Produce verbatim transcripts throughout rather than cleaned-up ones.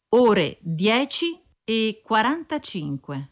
ore dieci e quarantacinque.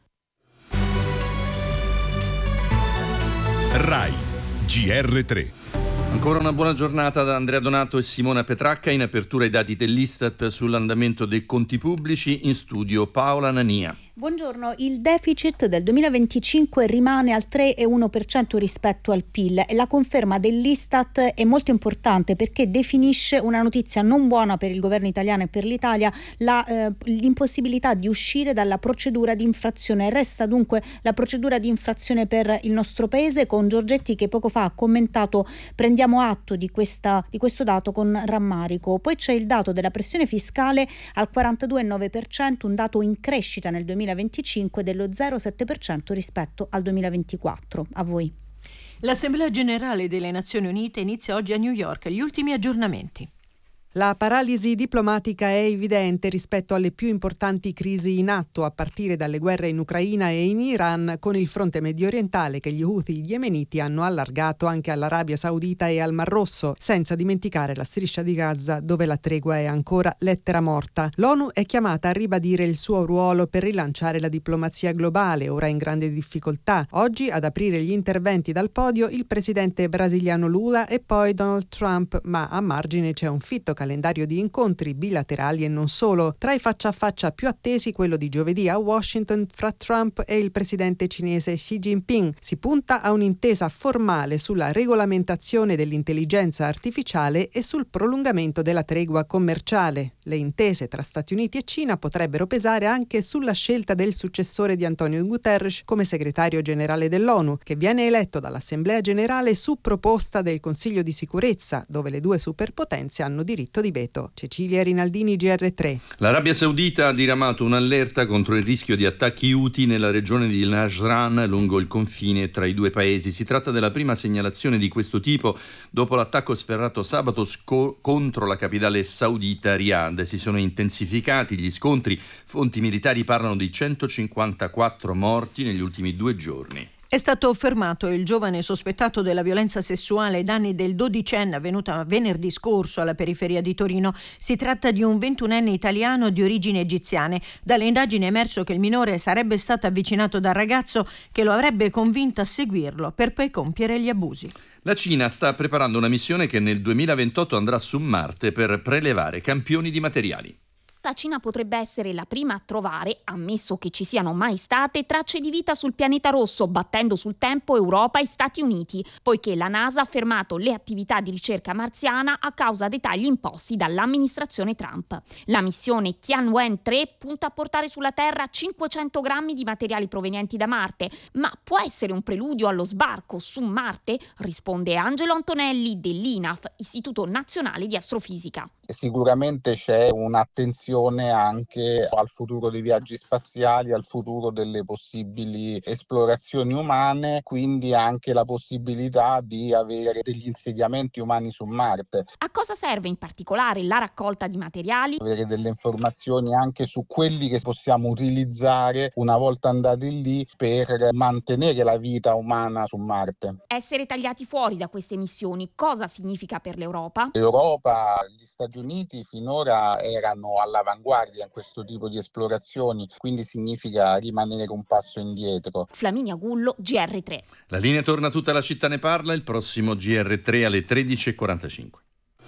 Rai G R tre. Ancora una buona giornata da Andrea Donato e Simona Petracca. In apertura i dati dell'Istat sull'andamento dei conti pubblici. In studio Paola Nania. Buongiorno, il deficit del duemilaventicinque rimane al tre virgola uno per cento rispetto al P I L e la conferma dell'Istat è molto importante perché definisce una notizia non buona per il governo italiano e per l'Italia, la, eh, l'impossibilità di uscire dalla procedura di infrazione. Resta dunque la procedura di infrazione per il nostro paese. Con Giorgetti, che poco fa ha commentato, prendiamo atto di, questa, di questo dato con rammarico. Poi c'è il dato della pressione fiscale al quarantadue virgola nove per cento, un dato in crescita nel duemilaventicinque dello zero virgola sette per cento rispetto al duemilaventiquattro. A voi. L'Assemblea Generale delle Nazioni Unite inizia oggi a New York. Gli ultimi aggiornamenti. La paralisi diplomatica è evidente rispetto alle più importanti crisi in atto, a partire dalle guerre in Ucraina e in Iran, con il fronte mediorientale che gli Houthi yemeniti hanno allargato anche all'Arabia Saudita e al Mar Rosso, senza dimenticare la striscia di Gaza, dove la tregua è ancora lettera morta. L'ONU è chiamata a ribadire il suo ruolo per rilanciare la diplomazia globale, ora in grande difficoltà. Oggi ad aprire gli interventi dal podio il presidente brasiliano Lula e poi Donald Trump, ma a margine c'è un fitto calendario di incontri bilaterali e non solo. Tra i faccia a faccia più attesi quello di giovedì a Washington fra Trump e il presidente cinese Xi Jinping. Si punta a un'intesa formale sulla regolamentazione dell'intelligenza artificiale e sul prolungamento della tregua commerciale. Le intese tra Stati Uniti e Cina potrebbero pesare anche sulla scelta del successore di Antonio Guterres come segretario generale dell'ONU, che viene eletto dall'Assemblea Generale su proposta del Consiglio di Sicurezza, dove le due superpotenze hanno diritto di veto. Cecilia Rinaldini, G R tre. L'Arabia Saudita ha diramato un'allerta contro il rischio di attacchi Houthi nella regione di Najran, lungo il confine tra i due paesi. Si tratta della prima segnalazione di questo tipo dopo l'attacco sferrato sabato sco- contro la capitale saudita Riyadh. Si sono intensificati gli scontri. Fonti militari parlano di centocinquantaquattro morti negli ultimi due giorni. È stato fermato il giovane sospettato della violenza sessuale ai danni del dodicenne avvenuta venerdì scorso alla periferia di Torino. Si tratta di un ventunenne italiano di origini egiziane. Dalle indagini è emerso che il minore sarebbe stato avvicinato dal ragazzo che lo avrebbe convinto a seguirlo per poi compiere gli abusi. La Cina sta preparando una missione che nel duemilaventotto andrà su Marte per prelevare campioni di materiali. La Cina potrebbe essere la prima a trovare, ammesso che ci siano mai state, tracce di vita sul pianeta rosso, battendo sul tempo Europa e Stati Uniti, poiché la NASA ha fermato le attività di ricerca marziana a causa dei tagli imposti dall'amministrazione Trump. La missione Tianwen tre punta a portare sulla Terra cinquecento grammi di materiali provenienti da Marte, ma può essere un preludio allo sbarco su Marte? Risponde Angelo Antonelli dell'I N A F, Istituto Nazionale di Astrofisica. Sicuramente c'è un'attenzione anche al futuro dei viaggi spaziali, al futuro delle possibili esplorazioni umane, quindi anche la possibilità di avere degli insediamenti umani su Marte. A cosa serve in particolare la raccolta di materiali? Avere delle informazioni anche su quelli che possiamo utilizzare una volta andati lì per mantenere la vita umana su Marte. Essere tagliati fuori da queste missioni cosa significa per l'Europa? L'Europa, gli Stati Uniti finora erano all'avanguardia in questo tipo di esplorazioni, quindi significa rimanere un passo indietro. Flaminia Gullo, G R tre. La linea torna, tutta la città ne parla, il prossimo G R tre alle tredici e quarantacinque.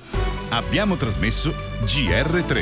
Abbiamo trasmesso G R tre.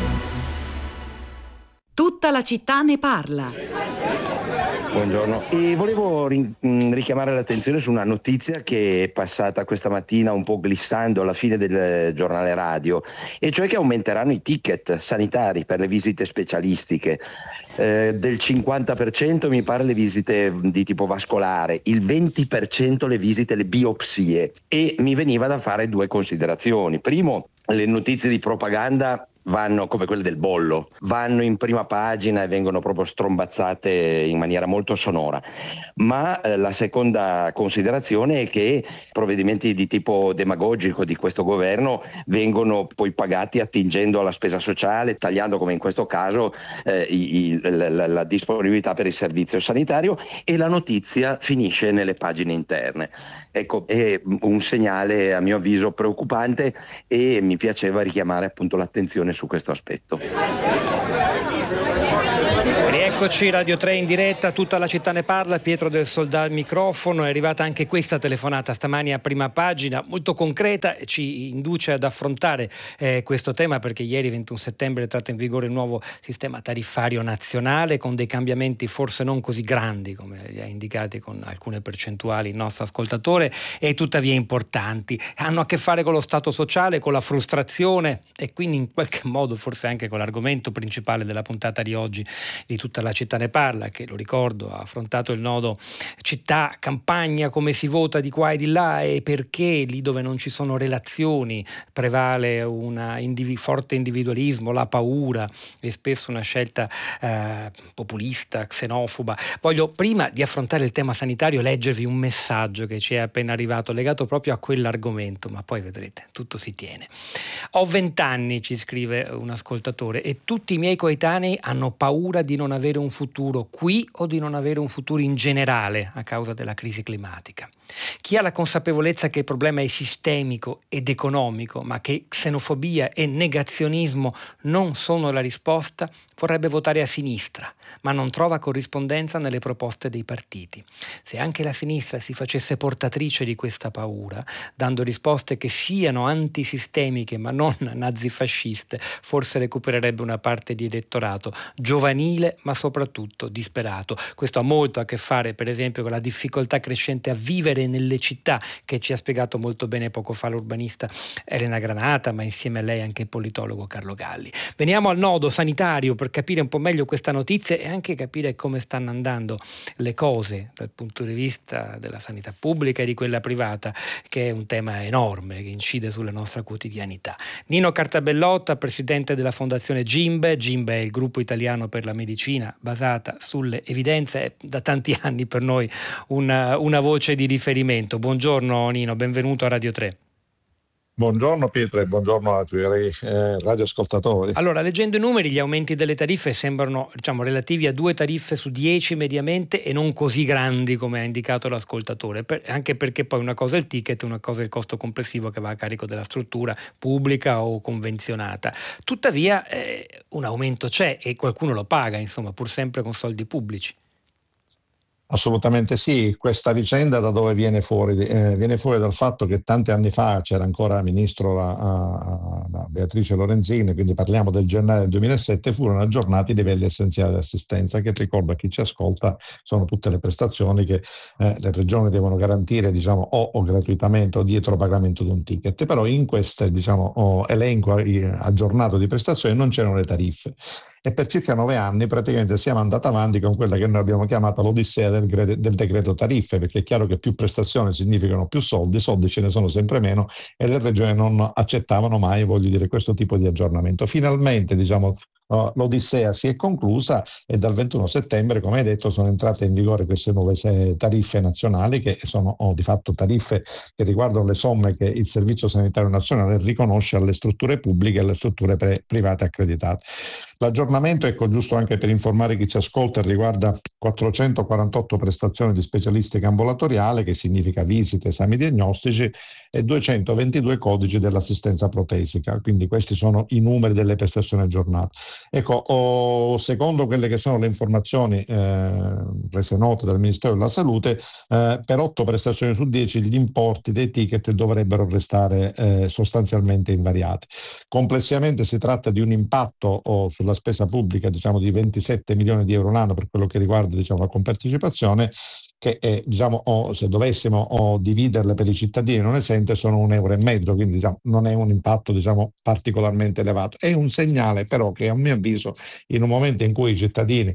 Tutta la città ne parla. Buongiorno, e volevo ri- richiamare l'attenzione su una notizia che è passata questa mattina un po' glissando alla fine del giornale radio, e cioè che aumenteranno i ticket sanitari per le visite specialistiche. Eh, del cinquanta per cento mi pare le visite di tipo vascolare, il venti per cento le visite, le biopsie, e mi veniva da fare due considerazioni. Primo, le notizie di propaganda vanno, come quelle del bollo, vanno in prima pagina e vengono proprio strombazzate in maniera molto sonora, ma eh, la seconda considerazione è che provvedimenti di tipo demagogico di questo governo vengono poi pagati attingendo alla spesa sociale, tagliando come in questo caso eh, i, i, la, la, la disponibilità per il servizio sanitario, e la notizia finisce nelle pagine interne. Ecco, è un segnale a mio avviso preoccupante, e mi piaceva richiamare appunto l'attenzione su questo aspetto. Rieccoci, Radio tre in diretta, tutta la città ne parla, Pietro del Soldà al microfono. È arrivata anche questa telefonata stamani a prima pagina, molto concreta, e ci induce ad affrontare eh, questo tema, perché ieri ventuno settembre è entrato in vigore il nuovo sistema tariffario nazionale, con dei cambiamenti forse non così grandi come li ha indicati con alcune percentuali il nostro ascoltatore, e tuttavia importanti. Hanno a che fare con lo stato sociale, con la frustrazione, e quindi in qualche modo forse anche con l'argomento principale della puntata di oggi di Tutta la città ne parla, che, lo ricordo, ha affrontato il nodo città, campagna, come si vota di qua e di là, e perché lì dove non ci sono relazioni prevale un indivi- forte individualismo, la paura e spesso una scelta eh, populista, xenofoba. Voglio, prima di affrontare il tema sanitario, leggervi un messaggio che ci è appena arrivato legato proprio a quell'argomento, ma poi vedrete, tutto si tiene. Ho vent'anni, ci scrive un ascoltatore, e tutti i miei coetanei hanno paura di non avere un futuro qui o di non avere un futuro in generale a causa della crisi climatica. Chi ha la consapevolezza che il problema è sistemico ed economico, ma che xenofobia e negazionismo non sono la risposta, vorrebbe votare a sinistra, ma non trova corrispondenza nelle proposte dei partiti. Se anche la sinistra si facesse portatrice di questa paura, dando risposte che siano antisistemiche ma non nazifasciste, forse recupererebbe una parte di elettorato giovanile ma soprattutto disperato. Questo ha molto a che fare, per esempio, con la difficoltà crescente a vivere nelle città, che ci ha spiegato molto bene poco fa l'urbanista Elena Granata, ma insieme a lei anche il politologo Carlo Galli. Veniamo al nodo sanitario per capire un po' meglio questa notizia e anche capire come stanno andando le cose dal punto di vista della sanità pubblica e di quella privata, che è un tema enorme che incide sulla nostra quotidianità. Nino Cartabellotta, presidente della fondazione GIMBE. GIMBE è il gruppo italiano per la medicina basata sulle evidenze, è da tanti anni per noi una, una voce di riferimento. Buongiorno Nino, benvenuto a Radio tre. Buongiorno Pietro e buongiorno a tutti i eh, radioascoltatori. Allora, leggendo i numeri, gli aumenti delle tariffe sembrano, diciamo, relativi a due tariffe su dieci mediamente e non così grandi come ha indicato l'ascoltatore, per, anche perché poi una cosa è il ticket, una cosa è il costo complessivo che va a carico della struttura pubblica o convenzionata. Tuttavia eh, un aumento c'è e qualcuno lo paga, insomma, pur sempre con soldi pubblici. Assolutamente sì, questa vicenda da dove viene fuori? Eh, viene fuori dal fatto che tanti anni fa c'era ancora ministro la, la Beatrice Lorenzin, quindi parliamo del gennaio del duemilasette, furono aggiornati i livelli essenziali di assistenza, che ricordo a chi ci ascolta sono tutte le prestazioni che eh, le regioni devono garantire, diciamo, o, o gratuitamente o dietro pagamento di un ticket, però in questo, diciamo, oh, elenco aggiornato di prestazioni non c'erano le tariffe. E per circa nove anni praticamente siamo andati avanti con quella che noi abbiamo chiamato l'odissea del, del decreto tariffe, perché è chiaro che più prestazioni significano più soldi, soldi ce ne sono sempre meno e le regioni non accettavano mai, voglio dire, questo tipo di aggiornamento. Finalmente, diciamo, Uh, l'odissea si è conclusa e dal ventuno settembre, come hai detto, sono entrate in vigore queste nuove tariffe nazionali, che sono oh, di fatto tariffe che riguardano le somme che il Servizio Sanitario Nazionale riconosce alle strutture pubbliche e alle strutture pre- private accreditate. L'aggiornamento, ecco, giusto anche per informare chi ci ascolta, riguarda quattrocentoquarantotto prestazioni di specialistica ambulatoriale, che significa visite, esami diagnostici, e duecentoventidue codici dell'assistenza protesica, quindi questi sono i numeri delle prestazioni aggiornate. Ecco, oh, secondo quelle che sono le informazioni eh, rese note dal Ministero della Salute, eh, per otto prestazioni su dieci gli importi dei ticket dovrebbero restare eh, sostanzialmente invariati. Complessivamente si tratta di un impatto oh, sulla spesa pubblica, diciamo, di ventisette milioni di euro l'anno per quello che riguarda, diciamo, la compartecipazione, che è, diciamo, oh, se dovessimo oh, dividerle per i cittadini non esente sono un euro e mezzo, quindi diciamo, non è un impatto, diciamo, particolarmente elevato. È un segnale però che, a mio avviso, in un momento in cui i cittadini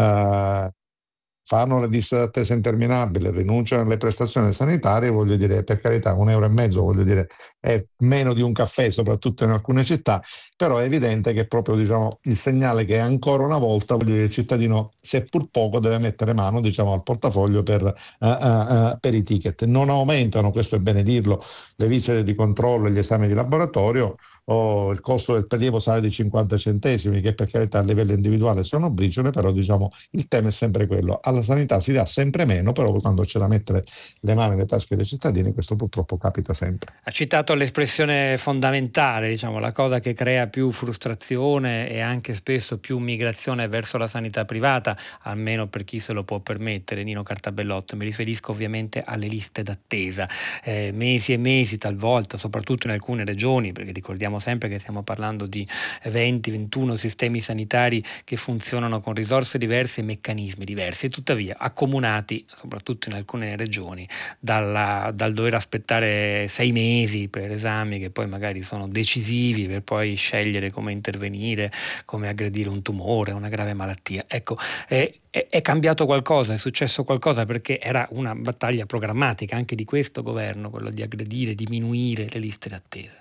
eh, fanno le liste d'attesa interminabili, rinunciano alle prestazioni sanitarie, voglio dire, per carità, un euro e mezzo, voglio dire, è meno di un caffè, soprattutto in alcune città, però è evidente che è proprio, diciamo, il segnale che ancora una volta, voglio dire, il cittadino, seppur poco, deve mettere mano, diciamo, al portafoglio per, uh, uh, uh, per i ticket. Non aumentano, questo è bene dirlo, le visite di controllo e gli esami di laboratorio, o il costo del prelievo sale di cinquanta centesimi, che per carità a livello individuale sono briciole, però, diciamo, il tema è sempre quello. alla sanità si dà sempre meno, però quando c'è da mettere le mani nelle tasche dei cittadini questo purtroppo capita sempre. Ha citato l'espressione fondamentale, diciamo, la cosa che crea più frustrazione e anche spesso più migrazione verso la sanità privata, almeno per chi se lo può permettere. Nino Cartabellotto, mi riferisco ovviamente alle liste d'attesa, eh, mesi e mesi talvolta, soprattutto in alcune regioni, perché ricordiamo sempre che stiamo parlando di venti ventuno sistemi sanitari che funzionano con risorse diverse e meccanismi diversi, e tuttavia accomunati, soprattutto in alcune regioni, dalla, dal dover aspettare sei mesi per esami che poi magari sono decisivi per poi scegliere come intervenire, come aggredire un tumore, una grave malattia. Ecco, è, è, è cambiato qualcosa, è successo qualcosa, perché era una battaglia programmatica anche di questo governo, quello di aggredire, diminuire le liste d'attesa.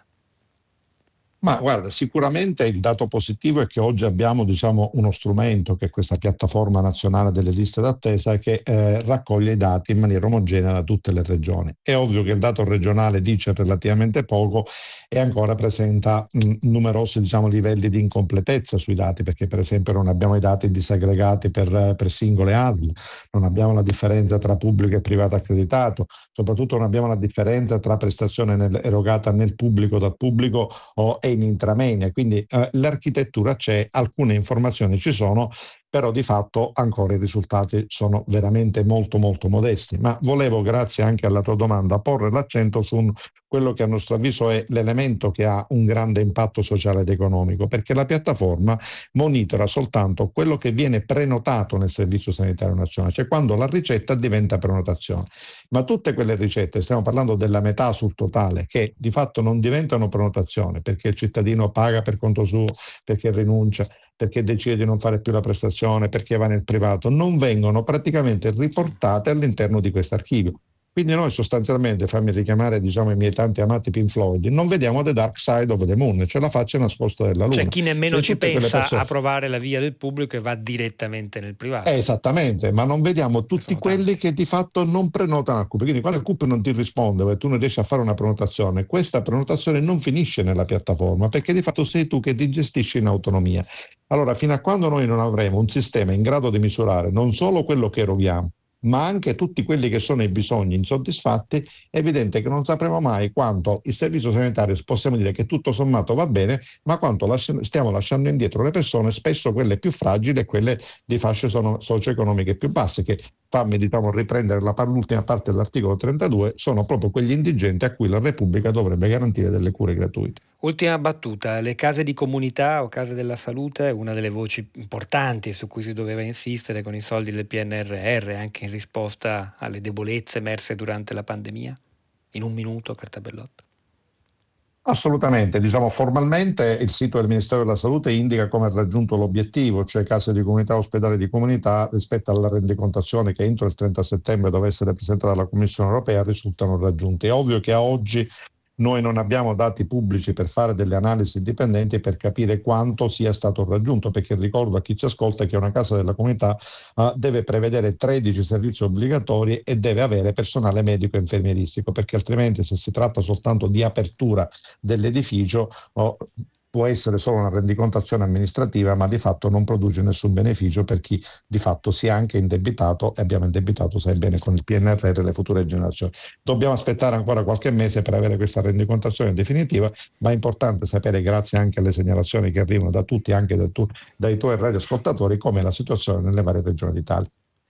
Ma guarda, sicuramente il dato positivo è che oggi abbiamo, diciamo, uno strumento, che è questa piattaforma nazionale delle liste d'attesa, che eh, raccoglie i dati in maniera omogenea da tutte le regioni. È ovvio che il dato regionale dice relativamente poco e ancora presenta mh, numerosi, diciamo, livelli di incompletezza sui dati, perché per esempio non abbiamo i dati disaggregati per, per singole A S L, non abbiamo la differenza tra pubblico e privato accreditato, soprattutto non abbiamo la differenza tra prestazione nel, erogata nel pubblico dal pubblico o in intramenia, quindi eh, l'architettura c'è, alcune informazioni ci sono, però di fatto ancora i risultati sono veramente molto molto modesti. Ma volevo, grazie anche alla tua domanda, porre l'accento su un, quello che a nostro avviso è l'elemento che ha un grande impatto sociale ed economico, perché la piattaforma monitora soltanto quello che viene prenotato nel Servizio Sanitario Nazionale, cioè quando la ricetta diventa prenotazione. Ma tutte quelle ricette, stiamo parlando della metà sul totale, che di fatto non diventano prenotazione perché il cittadino paga per conto suo, perché rinuncia, perché decide di non fare più la prestazione, perché va nel privato, non vengono praticamente riportate all'interno di questo archivio. Quindi noi sostanzialmente, fammi richiamare, diciamo, i miei tanti amati Pink Floyd, non vediamo the dark side of the moon, cioè la faccia nascosta della luna. Cioè chi nemmeno cioè, ci pensa persone... a provare la via del pubblico e va direttamente nel privato. Eh, esattamente, ma non vediamo tutti quelli tanti che di fatto non prenotano al C U P. Quindi quando il C U P non ti risponde e tu non riesci a fare una prenotazione, questa prenotazione non finisce nella piattaforma, perché di fatto sei tu che ti gestisci in autonomia. Allora, fino a quando noi non avremo un sistema in grado di misurare non solo quello che eroghiamo, ma anche tutti quelli che sono i bisogni insoddisfatti, è evidente che non sapremo mai quanto il servizio sanitario, possiamo dire che tutto sommato va bene, ma quanto lasci- stiamo lasciando indietro le persone, spesso quelle più fragili e quelle di fasce sono socio-economiche più basse, che, fammi diciamo riprendere la, l'ultima parte dell'articolo trentadue, sono proprio quegli indigenti a cui la Repubblica dovrebbe garantire delle cure gratuite. Ultima battuta, le case di comunità o case della salute, una delle voci importanti su cui si doveva insistere con i soldi del P N R R, anche in risposta alle debolezze emerse durante la pandemia? In un minuto, Cartabellotto. Assolutamente, diciamo formalmente il sito del Ministero della Salute indica come raggiunto l'obiettivo, cioè case di comunità, ospedali di comunità, rispetto alla rendicontazione che entro il trenta settembre doveva essere presentata dalla Commissione Europea, risultano raggiunti. È ovvio che a oggi noi non abbiamo dati pubblici per fare delle analisi indipendenti per capire quanto sia stato raggiunto, perché ricordo a chi ci ascolta che una casa della comunità uh, deve prevedere tredici servizi obbligatori e deve avere personale medico e infermieristico, perché altrimenti, se si tratta soltanto di apertura dell'edificio, oh, può essere solo una rendicontazione amministrativa, ma di fatto non produce nessun beneficio per chi di fatto si è anche indebitato, e abbiamo indebitato, sai bene, con il P N R R le future generazioni. Dobbiamo aspettare ancora qualche mese per avere questa rendicontazione definitiva, ma è importante sapere, grazie anche alle segnalazioni che arrivano da tutti, anche da tu, dai tuoi radioascoltatori, come la situazione nelle varie regioni d'Italia.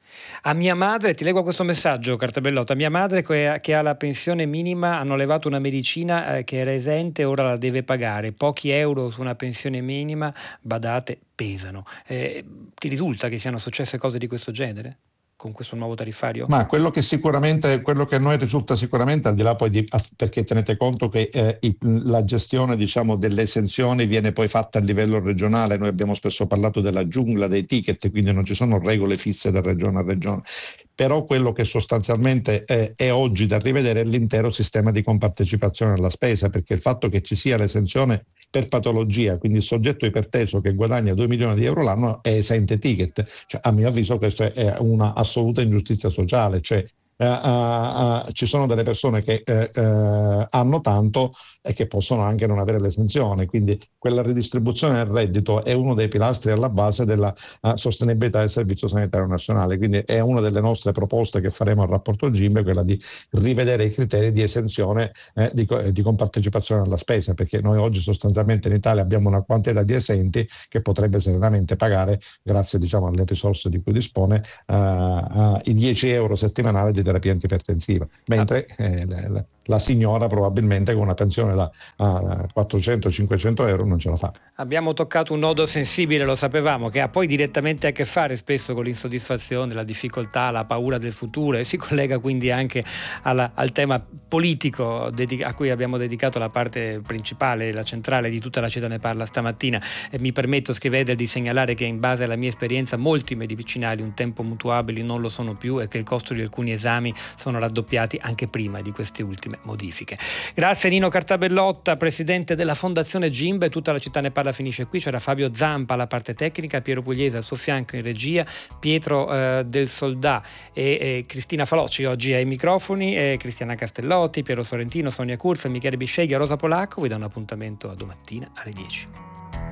A mia madre, ti leggo questo messaggio, Cartabellotto, a mia madre che ha la pensione minima hanno levato una medicina eh, che era esente, ora la deve pagare, pochi euro su una pensione minima, badate, pesano. Eh, ti risulta che siano successe cose di questo genere con questo nuovo tariffario? Ma quello che sicuramente, quello che a noi risulta sicuramente, al di là poi di, perché tenete conto che eh, il, la gestione, diciamo, delle esenzioni viene poi fatta a livello regionale. Noi abbiamo spesso parlato della giungla dei ticket, quindi non ci sono regole fisse da regione a regione, però quello che sostanzialmente eh, è oggi da rivedere è l'intero sistema di compartecipazione alla spesa, perché il fatto che ci sia l'esenzione per patologia, quindi il soggetto iperteso che guadagna due milioni di euro l'anno è esente ticket, cioè, a mio avviso questo è una assoluta ingiustizia sociale, cioè uh, uh, ci sono delle persone che uh, uh, hanno tanto e che possono anche non avere l'esenzione, quindi quella ridistribuzione del reddito è uno dei pilastri alla base della uh, sostenibilità del Servizio Sanitario Nazionale, quindi è una delle nostre proposte che faremo al rapporto G I M B, quella di rivedere i criteri di esenzione eh, di, di compartecipazione alla spesa, perché noi oggi sostanzialmente in Italia abbiamo una quantità di esenti che potrebbe serenamente pagare, grazie diciamo alle risorse di cui dispone, uh, uh, i dieci euro settimanali di terapia antipertensiva, mentre eh, la, la signora probabilmente con una pensione da uh, quattrocento cinquecento euro non ce la fa. Abbiamo toccato un nodo sensibile, lo sapevamo, che ha poi direttamente a che fare spesso con l'insoddisfazione, la difficoltà, la paura del futuro, e si collega quindi anche alla, al tema politico dedica- a cui abbiamo dedicato la parte principale, la centrale di Tutta la città ne parla stamattina. E mi permetto, scrivete, di segnalare che in base alla mia esperienza molti medicinali un tempo mutuabili non lo sono più e che il costo di alcuni esami sono raddoppiati anche prima di queste ultime modifiche. Grazie Nino Cartabellotta, presidente della Fondazione G I M B. Tutta la città ne parla finisce qui. C'era Fabio Zampa alla parte tecnica, Piero Pugliese al suo fianco in regia, Pietro eh, del Soldà e, e Cristina Falocci oggi ai microfoni, e Cristiana Castellotti, Piero Sorrentino, Sonia Curza, Michele Bisceglia, Rosa Polacco. Vi do un appuntamento a domattina alle dieci.